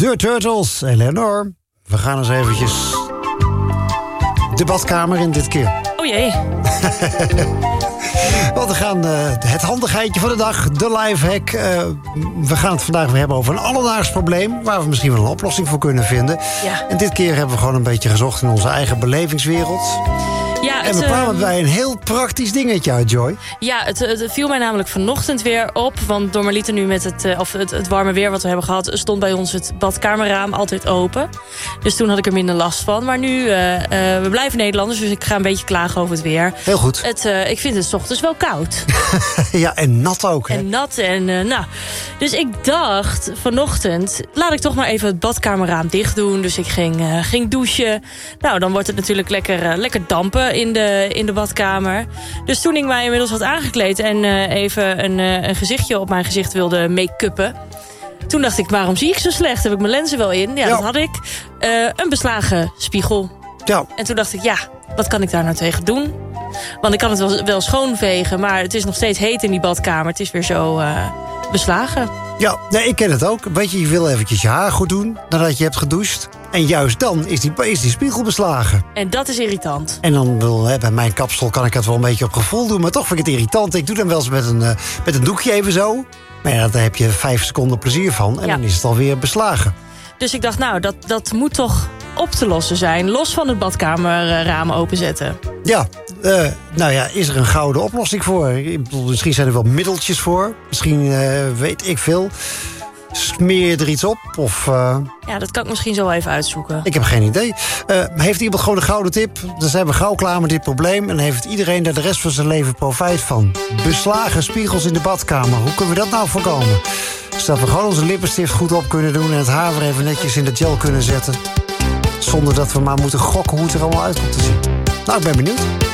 De Turtles, Eleanor. We gaan eens eventjes de badkamer in dit keer. Oh jee. Want we gaan het handigheidje van de dag, de lifehack. We gaan het vandaag weer hebben over een alledaags probleem, waar we misschien wel een oplossing voor kunnen vinden. Ja. En dit keer hebben we gewoon een beetje gezocht in onze eigen belevingswereld. Ja, En we kwamen bij een heel praktisch dingetje uit, Joy. Ja, het viel mij namelijk vanochtend weer op. Want normaliter nu met het warme weer wat we hebben gehad, stond bij ons het badkamerraam altijd open. Dus toen had ik er minder last van. Maar nu, we blijven Nederlanders, dus ik ga een beetje klagen over het weer. Heel goed. Ik vind het 's ochtends wel koud. Ja, en nat ook, hè? En nat en nou. Dus ik dacht vanochtend, laat ik toch maar even het badkamerraam dicht doen. Dus ik ging douchen. Nou, dan wordt het natuurlijk lekker dampen in de badkamer. Dus toen ik mij inmiddels had aangekleed en even een gezichtje op mijn gezicht wilde make-uppen, toen dacht ik, waarom zie ik zo slecht? Heb ik mijn lenzen wel in? Ja, dat had ik. Een beslagen spiegel. Ja. En toen dacht ik, ja, wat kan ik daar nou tegen doen? Want ik kan het wel schoonvegen, maar het is nog steeds heet in die badkamer. Het is weer zo beslagen. Ja, nee, ik ken het ook. Weet je wil eventjes je haar goed doen nadat je hebt gedoucht. En juist dan is die spiegel beslagen. En dat is irritant. En dan bij mijn kapsel kan ik het wel een beetje op gevoel doen. Maar toch vind ik het irritant. Ik doe dan wel eens met een doekje even zo. Maar ja, daar heb je 5 seconden plezier van. En dan is het alweer beslagen. Dus ik dacht, nou, dat moet toch op te lossen zijn. Los van het badkamerraam openzetten. Ja, is er een gouden oplossing voor? Ik bedoel, misschien zijn er wel middeltjes voor. Misschien weet ik veel. Smeer je er iets op? Of, Ja, dat kan ik misschien zo even uitzoeken. Ik heb geen idee. Heeft iemand gewoon een gouden tip? Dan zijn we gauw klaar met dit probleem. En heeft iedereen daar de rest van zijn leven profijt van. Beslagen spiegels in de badkamer. Hoe kunnen we dat nou voorkomen? Zodat we gewoon onze lippenstift goed op kunnen doen en het haar weer even netjes in de gel kunnen zetten. Zonder dat we maar moeten gokken hoe het er allemaal uit komt te zien. Nou, ik ben benieuwd.